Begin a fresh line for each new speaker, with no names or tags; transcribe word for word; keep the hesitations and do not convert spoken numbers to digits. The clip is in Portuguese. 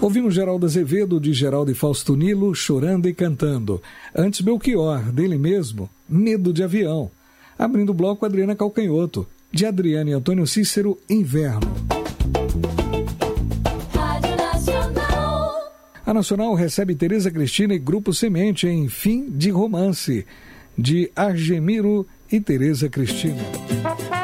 Ouvimos Geraldo Azevedo, de Geraldo e Fausto Nilo, Chorando e Cantando. Antes, Belchior, dele mesmo, Medo de Avião. Abrindo o bloco, Adriana Calcanhoto, de Adriana e Antônio Cícero, Inverno.
Rádio Nacional.
A Nacional recebe Tereza Cristina e Grupo Semente em Fim de Romance, de Argemiro e Tereza Cristina.